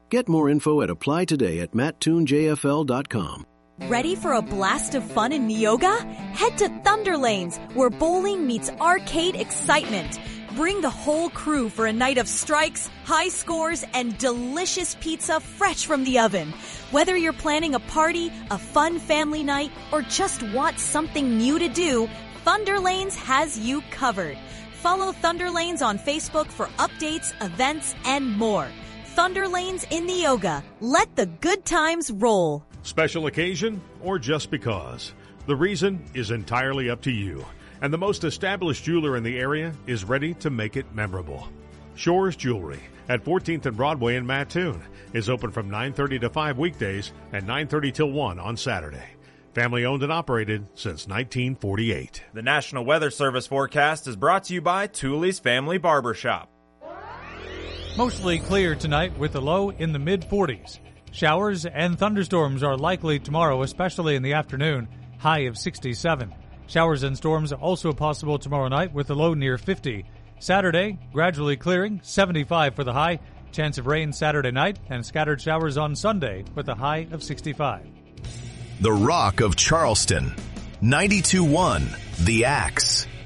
Get more info at apply today at mattoonjfl.com. Ready for a blast of fun in Neoga? Head to Thunder Lanes, where bowling meets arcade excitement. Bring the whole crew for a night of strikes, high scores, and delicious pizza fresh from the oven. Whether you're planning a party, a fun family night, or just want something new to do, Thunder Lanes has you covered. Follow Thunder Lanes on Facebook for updates, events, and more. Thunder Lanes in Neoga. Let the good times roll. Special occasion or just because? The reason is entirely up to you. And the most established jeweler in the area is ready to make it memorable. Shores Jewelry at 14th and Broadway in Mattoon is open from 9:30 to 5 weekdays and 9:30 till 1 on Saturday. Family owned and operated since 1948. The National Weather Service forecast is brought to you by Tooley's Family Barbershop. Mostly clear tonight with a low in the mid-40s. Showers and thunderstorms are likely tomorrow, especially in the afternoon, high of 67. Showers and storms also possible tomorrow night with a low near 50. Saturday, gradually clearing, 75 for the high. Chance of rain Saturday night and scattered showers on Sunday with a high of 65. The Rock of Charleston, 92.1 The Axe.